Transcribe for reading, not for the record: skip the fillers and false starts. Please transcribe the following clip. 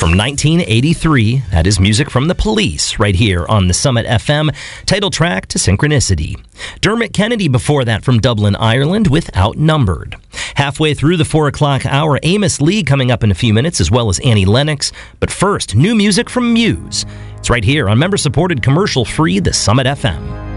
From 1983, that is music from The Police, right here on the Summit FM, title track to Synchronicity. Dermot Kennedy before that from Dublin, Ireland, with Outnumbered. Halfway through the 4 o'clock hour, Amos Lee coming up in a few minutes, as well as Annie Lennox. But first, new music from Muse. It's right here on member-supported, commercial-free The Summit FM.